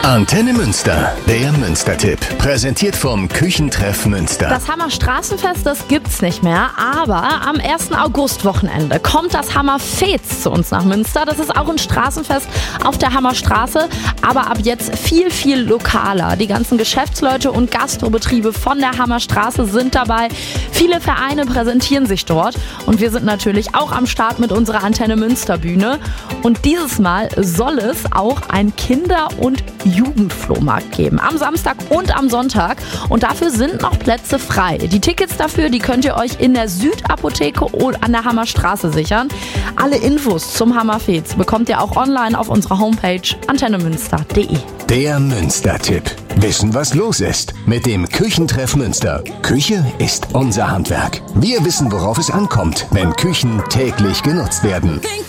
Antenne Münster, der Münster-Tipp. Präsentiert vom Küchentreff Münster. Das Hammer Straßenfest, das gibt's nicht mehr, aber am 1. August-Wochenende kommt das Hammer Fez zu uns nach Münster. Das ist auch ein Straßenfest auf der Hammerstraße, aber ab jetzt viel, viel lokaler. Die ganzen Geschäftsleute und Gastrobetriebe von der Hammerstraße sind dabei. Viele Vereine präsentieren sich dort und wir sind natürlich auch am Start mit unserer Antenne Münster Bühne. Und dieses Mal soll es auch ein Kinder- und Jugendflohmarkt geben. Am Samstag und am Sonntag. Und dafür sind noch Plätze frei. Die Tickets dafür, die könnt ihr euch in der Südapotheke oder an der Hammerstraße sichern. Alle Infos zum Hammerfez bekommt ihr auch online auf unserer Homepage antennemünster.de. Der Münster-Tipp. Wissen, was los ist mit dem Küchentreff Münster. Küche ist unser Handwerk. Wir wissen, worauf es ankommt, wenn Küchen täglich genutzt werden.